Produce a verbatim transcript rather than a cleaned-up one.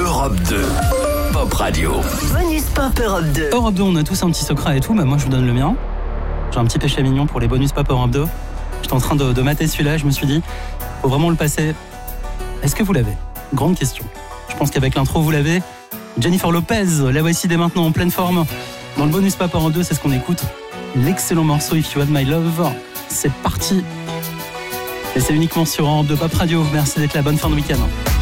Europe deux. Pop Radio. Bonus Pop Europe deux. Europe deux, on a tous un petit secret et tout, mais moi je vous donne le mien. J'ai un petit péché mignon pour les bonus Pop Europe deux. J'étais en train de, de mater celui-là, je me suis dit, faut vraiment le passer. Est-ce que vous l'avez ? Grande question. Je pense qu'avec l'intro, vous l'avez. Jennifer Lopez, la voici dès maintenant en pleine forme. Dans le bonus Pop Europe deux, c'est ce qu'on écoute. L'excellent morceau If You Had My Love. C'est parti. Et c'est uniquement sur Europe deux Pop Radio. Merci d'être là, bonne fin de week-end.